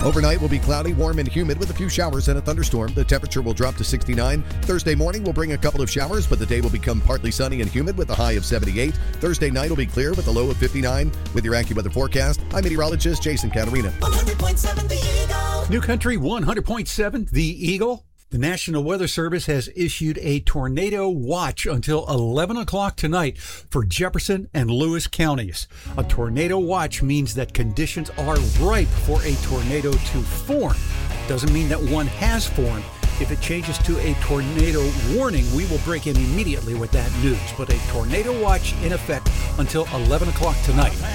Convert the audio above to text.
Overnight will be cloudy, warm, and humid with a few showers and a thunderstorm. The temperature will drop to 69. Thursday morning will bring a couple of showers, but the day will become partly sunny and humid with a high of 78. Thursday night will be clear with a low of 59. With your AccuWeather forecast, I'm meteorologist Jason Caterina. 100.7 The Eagle. New Country 100.7 The Eagle. The National Weather Service has issued a tornado watch until 11 o'clock tonight for Jefferson and Lewis counties. A tornado watch means that conditions are ripe for a tornado to form. Doesn't mean that one has formed. If it changes to a tornado warning, we will break in immediately with that news. But a tornado watch in effect until 11 o'clock tonight.